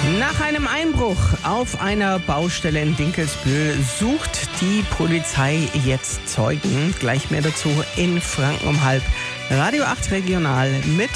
Nach einem Einbruch auf einer Baustelle in Dinkelsbühl sucht die Polizei jetzt Zeugen. Gleich mehr dazu in Franken um halb. Radio 8 Regional mit